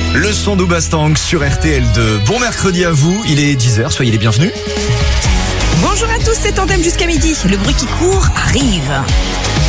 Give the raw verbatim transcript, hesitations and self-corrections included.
Le son d'Oubastang sur R T L deux. Bon mercredi à vous, il est dix heures, soyez les bienvenus. Bonjour à tous, c'est Tandem jusqu'à midi. Le bruit qui court arrive.